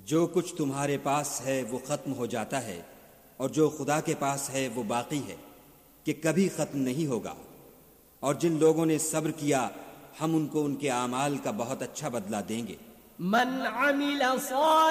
जो कुछ तुम्हारे पास है वो खत्म हो जाता है और जो खुदा के पास है वो बाकी है कि कभी खत्म नहीं होगा। और जिन लोगों ने सब्र किया हम उनको उनके आमाल का बहुत अच्छा बदला देंगे। मन अमिल